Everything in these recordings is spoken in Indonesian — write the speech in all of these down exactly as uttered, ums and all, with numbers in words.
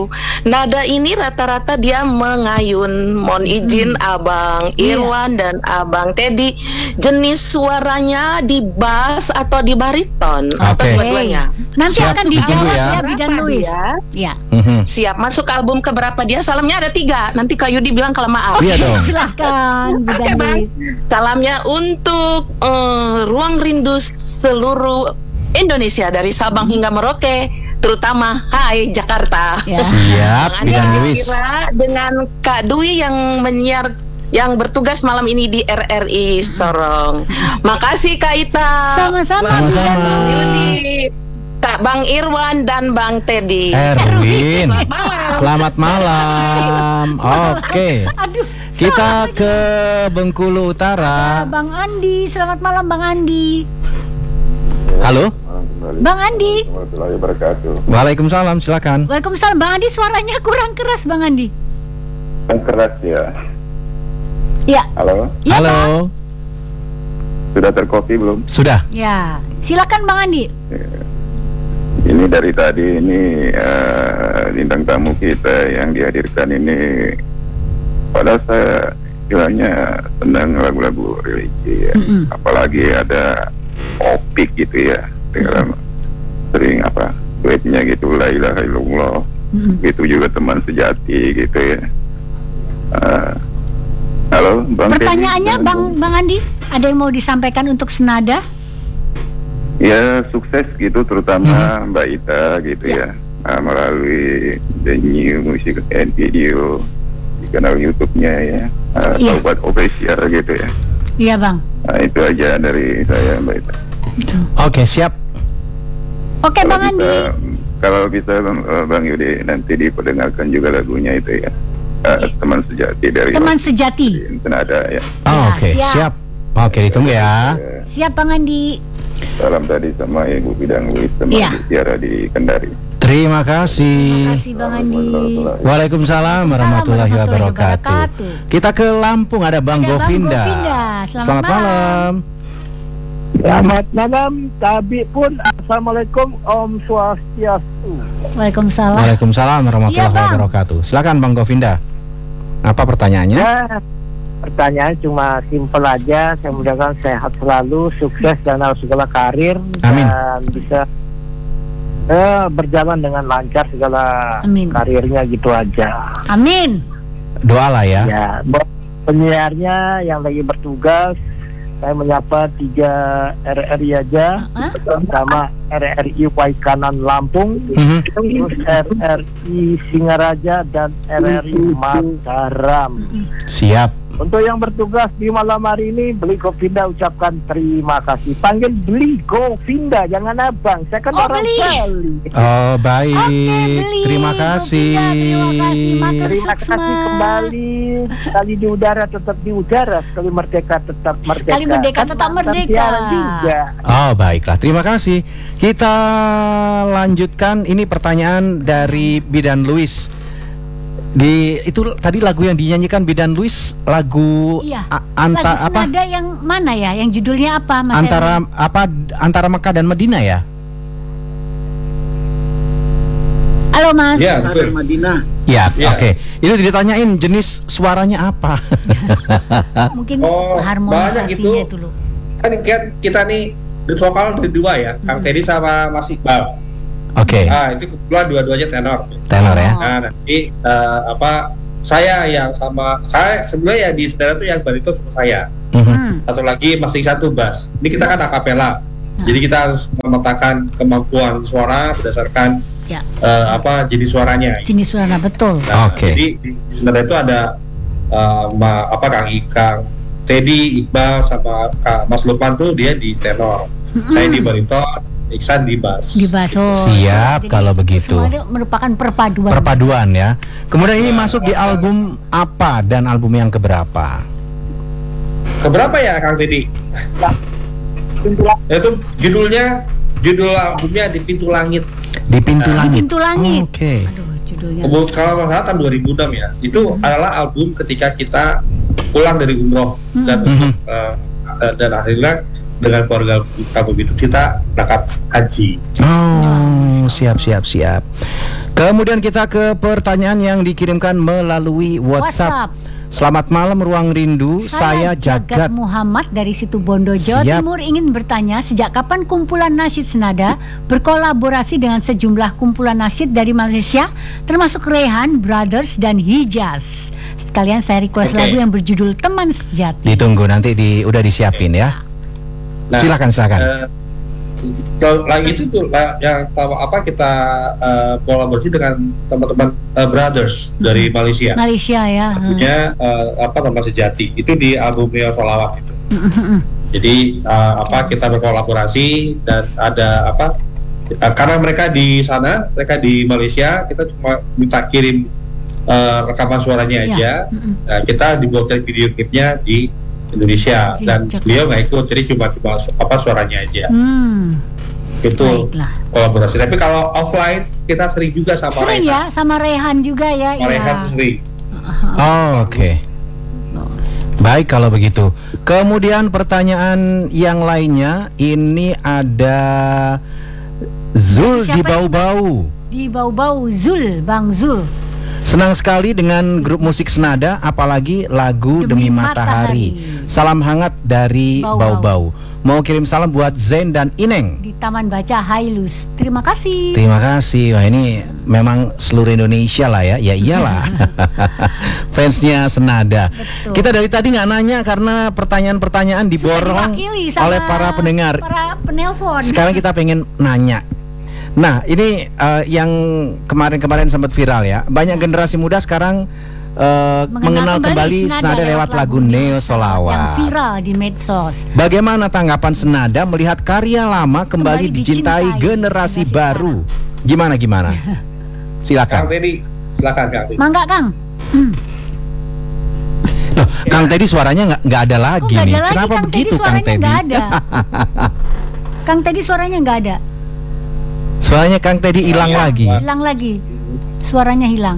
Nada ini rata-rata dia mengayun. Mohon izin Hmm. Abang Iya. Irwan dan Abang Teddy, jenis suaranya di bass atau di bariton atau Oke. dua-duanya? Nanti Siap, akan ditunggu dijawab ya. ya Bidan Berapa Luis. dia? Ya. Mhm. Siap, masuk ke album keberapa dia? Salamnya ada tiga. Nanti Kak Yudi bilang kelamaan. Iya dong. Silakan Oke Bidan Bang, Luis. salamnya untuk eh, ruang rindu seluruh Indonesia dari Sabang hingga Merauke, terutama Hai Jakarta. Ya. Siap, Bang Andi Bidan Luis. kira dengan Kak Dwi yang menyiar yang bertugas malam ini di R R I Sorong. Makasih Kak Ita. Sama-sama, Sama-sama. Bang Yudi, Kak Bang Irwan dan Bang Teddy. Erwin. Selamat malam. Selamat malam. Oke. Aduh, Kita ke Bengkulu Utara. Bang Andi, selamat malam Bang Andi. Halo. Bang Andi. Warahmatullahi wabarakatuh. Waalaikumsalam, silakan. Waalaikumsalam Bang Andi, suaranya kurang keras Bang Andi. Yang keras ya. Ya. Halo, Ya, Bang. Halo. sudah terkopi belum? Sudah. Ya. Silakan Bang Andi. Ini dari tadi ini eh, bintang tamu kita yang dihadirkan ini, padahal saya istilahnya senang lagu-lagu religi ya. Mm-mm. Apalagi ada opik gitu ya, dengan sering apa duetnya gitu, la ilaha illallah. Mm-mm. Itu juga teman sejati gitu ya. Eh, halo, Bang Teddy. Pertanyaannya Bang Bang Andi, ada yang mau disampaikan untuk Senada? Ya sukses gitu, terutama Mbak Ita gitu ya, Nah, melalui The New Music and Video di kanal YouTube-nya ya, uh, Iya. Taubat Official gitu ya. Iya Bang. Nah itu aja dari saya Mbak Ita. Oke, siap. Oke Kalau Bang bisa, Andi. kalau bisa uh, Bang Yudi nanti diperdengarkan juga lagunya itu ya, uh, Iya. teman sejati dari Teman sejati. Senada ya. Oh, Ya, Oke, siap. siap. Oke, ditunggu ya. Ya, Siap Bang Andi. salam tadi sama Ibu Bidang Luis sama Iya. Ibu Tiara di Kendari. Terima kasih. Terima kasih Bang Andi. Waalaikumsalam warahmatullahi warahmatullahi wabarakatuh. wabarakatuh. Kita ke Lampung, ada Bang Ada Bang Govinda. Govinda. Selamat Selamat malam. Selamat malam, Tabi pun. Assalamualaikum, Om Swastiastu. Waalaikumsalam. Waalaikumsalam warahmatullahi Iya, Bang. wabarakatuh. Silakan Bang Govinda. Apa pertanyaannya? Ya, pertanyaan cuma simpel aja. Saya mudah-mudahan sehat selalu, sukses dalam segala karir, Amin. dan bisa eh, berjalan dengan lancar segala Amin. karirnya gitu aja. Amin. Doalah ya. Ya, buat penyiarnya yang lagi bertugas, saya menyapa tiga R R I aja, Hah? sama R R I Waikanan Lampung, Mhm. terus R R I Singaraja dan R R I Mataram. Siap. Untuk yang bertugas di malam hari ini, Beli Govinda ucapkan terima kasih. Panggil Beli Govinda, jangan abang. Saya kan Oh, orang Beli. Bali. Oh, baik. Oke, Beli. Terima kasih. Govinda, terima kasih. Matur Terima Suksma. kasih kembali. Sekali di udara tetap di udara, sekali merdeka tetap merdeka. Sekali merdeka Kan tetap mantan merdeka. Tiara juga. Oh, baiklah. Terima kasih. Kita lanjutkan, ini pertanyaan dari Bidan Luis. Di itu tadi lagu yang dinyanyikan Bidan Luis, lagu Iya. a- anta Lagu apa? Senada yang mana ya? Yang judulnya apa Mas Antara Erwin? apa antara Mekah dan Medina ya? Halo Mas. Ya, betul. Ya, Iya. oke. Itu ditanyain jenis suaranya apa? Mungkin Oh, banyak harmonisasinya itu. itu loh. Kan kita, kita nih di vokal dari dua ya, Kang Hmm. Teddy sama Mas Iqbal. Oke, Ah, itu kebetulan dua-duanya tenor. tenor ya. Nah, nanti eh, apa saya yang sama saya sebenarnya ya di saudara tuh yang bariton sama saya. Mhm. Hmm. Satu lagi masih satu bass. Ini kita kan akapela. Nah. Jadi kita harus memetakan kemampuan suara berdasarkan Ya. eh, apa jenis suaranya. Jenis suara betul. Nah, Oke. Jadi di di saudara itu ada eh, ma- apa Kang Ikang, Teddy, Iqbal sama Kak Mas Lukman tuh dia di tenor. Mm-mm. Saya di bariton, Iksan di bass. Di baso. Siap, kalau begitu. Semuanya merupakan perpaduan. Perpaduan ya. Kemudian ini masuk di album apa dan album yang keberapa? Keberapa ya Kang Teddy? Itu judulnya judul albumnya Di Pintu Langit. Di Pintu Nah, Langit. Pintu Langit. Oke. Aduh, judulnya. Kebu- Kalau nggak salah tahun dua ribu enam ya. Itu adalah album ketika kita pulang dari umroh dan Hmm. untuk eh, eh, dan akhirnya dengan keluarga kami itu kita berangkat haji. Oh, siap siap siap. Kemudian kita ke pertanyaan yang dikirimkan melalui WhatsApp. WhatsApp. Selamat malam Ruang Rindu, saya, Saya Jagat. Muhammad dari Situbondo, Jawa Siap. Timur ingin bertanya sejak kapan kumpulan nasyid senada berkolaborasi dengan sejumlah kumpulan nasyid dari Malaysia termasuk Rehan, Brothers dan Hijaz. Sekalian saya request Oke. lagu yang berjudul Teman Sejati. Ditunggu nanti di udah disiapin ya. Nah, silakan silakan. eh, kalau lagi itu tuh lah, yang tahu apa kita eh, kolaborasi dengan teman-teman eh, Brothers dari Malaysia. Malaysia ya. Punya eh, apa Teman Sejati itu di album Neo Solawat itu. Jadi eh, apa kita berkolaborasi dan ada apa eh, karena mereka di sana, mereka di Malaysia, kita cuma minta kirim eh, rekaman suaranya Iya. aja. Mm-mm. Nah, kita dibuatkan video klipnya di Indonesia Di dan Jakarta. beliau nggak ikut, jadi cuma cuma su- apa suaranya aja. Hmm, Itu baiklah. kolaborasi. Tapi kalau offline kita sering juga sama Sering Rehan. ya sama Rehan juga ya. Sama Rehan Iya. sering. Oh, oke. Baik kalau begitu. Kemudian pertanyaan yang lainnya ini ada Zul Siapa di ini? Bau-Bau. Di Bau-Bau, Zul, Bang Zul. Senang sekali dengan grup musik senada, apalagi lagu Demi Demi, Matahari. Matahari. Salam hangat dari Bau-Bau. Bau-Bau. Mau kirim salam buat Zain dan Ineng. Di Taman Baca Hailus. Terima kasih. Terima kasih. Wah, ini memang seluruh Indonesia lah ya. Ya iyalah. Fansnya senada. Betul. Kita dari tadi nggak nanya karena pertanyaan-pertanyaan diborong diwakili sama oleh para pendengar. Para penelpon. Sekarang kita pengen nanya. Nah, ini eh, yang kemarin-kemarin sempat viral ya. Banyak generasi muda sekarang eh, mengenal, kembali senada lewat lagu Neo yang Solawat. viral di medsos. Bagaimana tanggapan senada melihat karya lama kembali, Kembali dicintai, dicintai generasi generasi baru? Gimana gimana? Kang Silakan. Teddy, silakan Kang Teddy. Mangga Kang. Hmm. Loh, Kang Teddy suaranya nggak nggak ada Kok lagi nggak nih. ada lagi, Kenapa Kang begitu Teddy Kang suaranya Teddy? nggak ada. Kang Teddy suaranya nggak ada. Suaranya Kang Teddy hilang Iya, lagi. Pak. Hilang lagi. Suaranya hilang.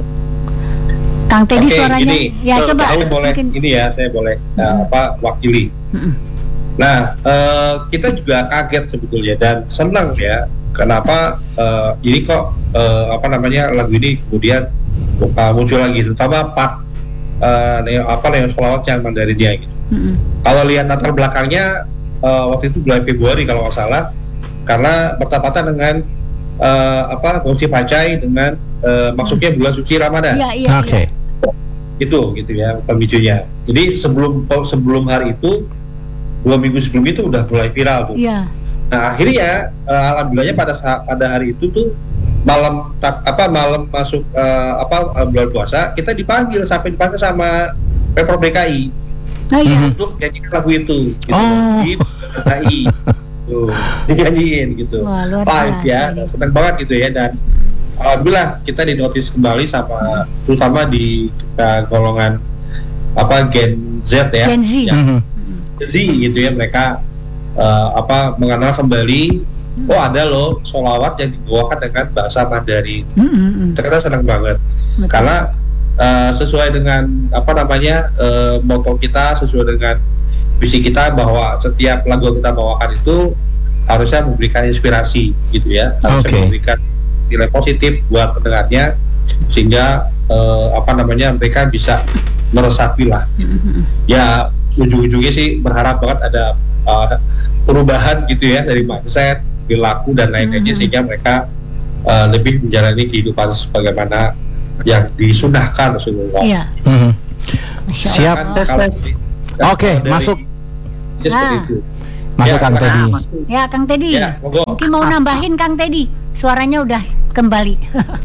Kang Teddy Oke, suaranya. gini, Ya so, coba. saya boleh mungkin. ini ya, saya boleh uh, Mm-mm. apa wakili. Mm-mm. Nah, eh, kita juga kaget sebetulnya dan senang ya. Kenapa eh, ini kok eh, apa namanya lagu ini kemudian uh, muncul lagi, terutama part eh, Neo, apa Neo Solawat yang Mandarinnya gitu. Mm-mm. Kalau lihat latar belakangnya eh, waktu itu bulan Februari kalau nggak salah, karena bertepatan dengan eh, apa Gongsi Pacai dengan eh, masuknya bulan suci Ramadan. Iya iya. Oke. iya. Itu gitu ya pemicunya. Jadi sebelum sebelum hari itu, dua minggu sebelum itu udah mulai viral tuh. Iya. Nah akhirnya uh, alhamdulillahnya pada saat pada hari itu tuh malam tak, apa malam masuk uh, apa uh, bulan puasa kita dipanggil sampai dipanggil sama Pemprov D K I Oh iya. Mhm. untuk nyanyikan lagu itu gitu, Oh. di D K I tuh dinyanyiin gitu. Wah, luar Live biasa ya, ini. senang banget gitu ya. Dan alhamdulillah kita dinotis kembali sama terutama di uh, golongan apa Gen Z ya, Gen Z. yang Mhm. Z gitu ya, mereka uh, apa mengenal kembali oh ada loh solawat yang dibawakan dengan bahasa Mandarin. Mm-mm. Kita senang banget Betul. karena uh, sesuai dengan apa namanya uh, moto kita, sesuai dengan visi kita bahwa setiap lagu yang kita bawakan itu harusnya memberikan inspirasi gitu ya, harusnya Oke. memberikan nilai positif buat pendengarnya sehingga uh, apa namanya mereka bisa meresapi lah. Mm-mm. Ya ujung-ujungnya sih berharap banget ada uh, perubahan gitu ya dari mindset, perilaku dan lain-lainnya Mhm. sehingga mereka uh, lebih menjalani kehidupan sebagaimana yang disunahkan Rasulullah. Iya. Mhm. Masya Siap. Allah. Tes, Kalau tes. dari- Oke, dari- masuk. Ya, seperti Ah. itu. Masuk Ya, Kang silakan. Teddy. Mas, Ya Kang Teddy. Ya, monggo. Mungkin mau nambahin Kang Teddy. Suaranya udah kembali.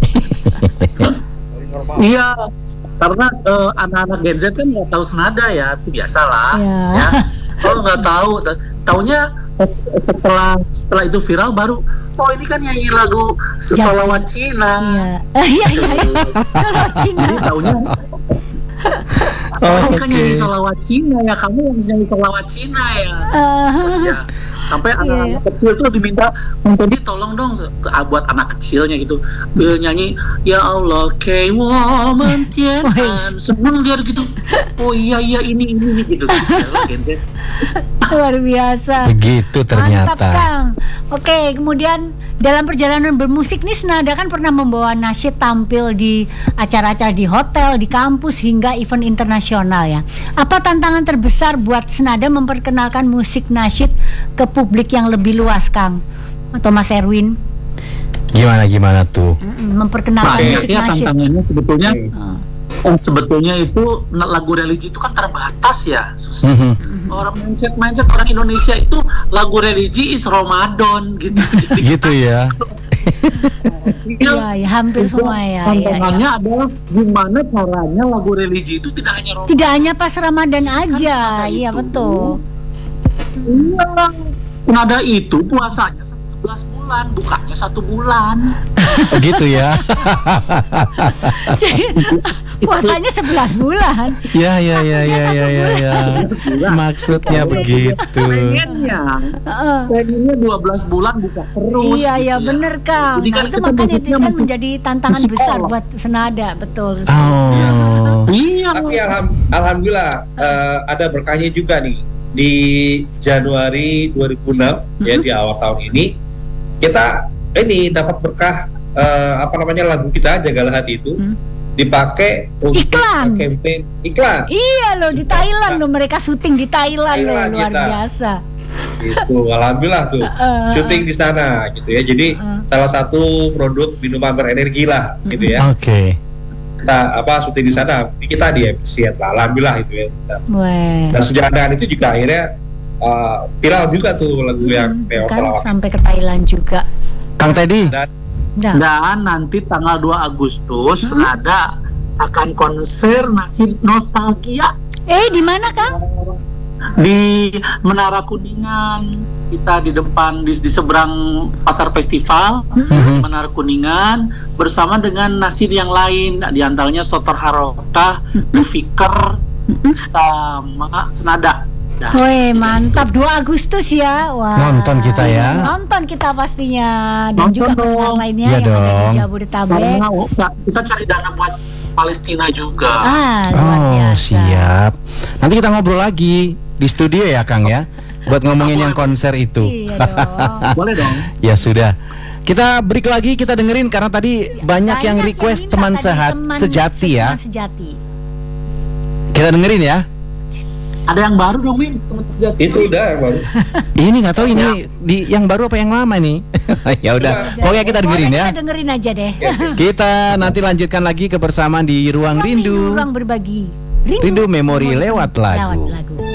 iya, karena eh, anak-anak Gen Z kan nggak tahu senada ya, itu biasalah. Iya. Ya. Kalau nggak tahu, ta- taunya pas- setelah setelah itu viral baru, oh ini kan nyanyi lagu Solawat Cina. Iya. Iya iya. iya. Kalau Cina. Jadi taunya, Oh, oh, ini kan oke. nyanyi Solawat Cina ya, kamu yang nyanyi Solawat Cina ya. Eh, Ya. Sampai Iya. anak-anak kecil tuh diminta, Bang Teddy tolong dong ke- buat anak kecilnya gitu. Dia nyanyi ya Allah kei woman tian sebelum dia gitu. Oh iya iya ini ini gitu. Gitu. Luar biasa. Begitu Mantap, ternyata. Kang. Oke, kemudian dalam perjalanan bermusik nih Senada kan pernah membawa nasyid tampil di acara-acara di hotel, di kampus hingga event internasional ya. Apa tantangan terbesar buat Senada memperkenalkan musik nasyid ke publik yang lebih luas, Kang? Atau Mas Erwin? Gimana gimana tuh? Mm-mm, memperkenalkan Nah, musik ya nasyid. tantangannya sebetulnya Oh. eh, sebetulnya itu lagu religi itu kan terbatas ya. Susah. Mhm. Orang mindset mindset orang Indonesia itu lagu religi is Ramadan gitu. Jadi Gitu ya. Iya, ya, hampir semua ya. Iya, tantangannya iya. adalah gimana caranya lagu religi itu tidak hanya Ramadan. Tidak hanya pas Ramadan aja, Senada iya itu. betul. Iya. Nada itu puasanya sebelas bulan, bukanya satu bulan. Gitu ya. Puasanya sebelas bulan. Ya ya ya ya ya ya ya. Maksudnya begitu. Pengennya, Heeh. pengennya dua belas bulan buka terus. Iya iya gitu ya. bener Kang. Jadi Nah kan itu kita makanya itu musiknya kan mesti menjadi tantangan psikolog. besar buat Senada, betul. Oh. Iya. Tapi alham- alhamdulillah eh, ada berkahnya juga nih di Januari dua ribu enam ya di awal tahun ini kita ini dapat berkah eh, apa namanya lagu kita Jagalah Hati itu Hmm. dipakai untuk Iklan. campaign iklan Iya loh di Thailand loh mereka syuting di Thailand, Thailand, loh luar kita. biasa. gitu. Alhamdulillah tuh Heeh. syuting di sana gitu ya. Jadi Heeh. salah satu produk minuman berenergi lah gitu ya. Oke. Kita apa syuting di sana kita di appreciate lah. Alhamdulillah itu ya. Weh. Dan sejak dari itu juga akhirnya uh, viral juga tuh lagu yang Hmm, Neo kan Solawat. sampai ke Thailand juga. Kang Teddy. Dan Nah, Dan nanti tanggal dua Agustus Senada akan konser Nasyid Nostalgia eh di mana Kang? di Menara Kuningan. Kita di depan di, di seberang pasar festival Mhm. Menara Kuningan bersama dengan nasyid yang lain, di antaranya Sotor Harokah, The Fikr, sama Senada. Dah. Weh mantap dua Agustus ya. Wah. Nonton kita ya. Nonton kita pastinya dan Nonton juga dong. pendengar lainnya Iya yang ada dong. di Jabodetabek. Karena oh, kita cari dana buat Palestina juga. Ah, luar Oh biasa. siap. Nanti kita ngobrol lagi di studio ya Kang ya. Buat ngomongin yang konser itu. Iya dong. Boleh dong. Ya sudah. Kita break lagi, kita dengerin karena tadi banyak yang request minta teman tadi sehat teman sejati ya. teman sejati. Kita dengerin ya. Ada yang baru dong, Min? Teman sejati. itu udah baru. Ini nggak tahu ini di yang baru apa yang lama nih. Ya udah. Pokoknya kita dengerin Pokoknya ya. Kita dengerin aja deh. Kita nanti lanjutkan lagi kebersamaan di Ruang Rindu. Ruang berbagi. Rindu memori lewat lagu. Lewat lagu.